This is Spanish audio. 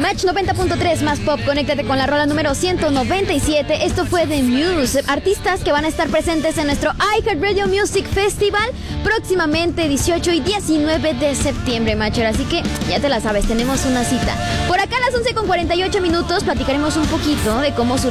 Match 90.3 más pop, conéctate con la rola número 197. Esto fue The Muse, artistas que van a estar presentes en nuestro iHeartRadio Music Festival próximamente 18 y 19 de septiembre, Matcher. Así que ya te la sabes, tenemos una cita. Por acá a las 11:48 platicaremos un poquito de cómo